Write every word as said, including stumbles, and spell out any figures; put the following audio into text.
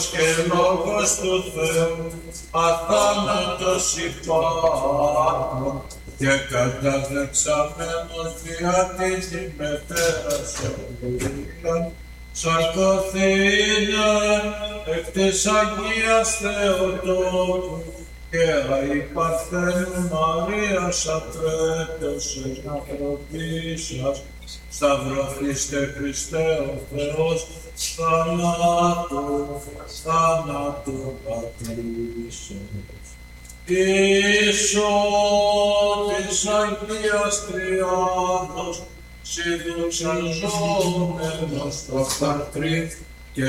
και λόγος του Θεού, αθάνατος υπάρχον και καταδεξαμένος δια της ημετέρας ευλογίαν, σαρκωθήνε εκ της Αγίας Θεοτόκου και αη Παρθένου Μαρίας ατρέπτος εν ανθρωπίσας, σταυρωθήστε Χριστέ ο Θεός, θανάτου, θανάτου πατρίσεως. Ιησού της Αγίας Τριάδος, σιδουξαζόμενος το Πατρί,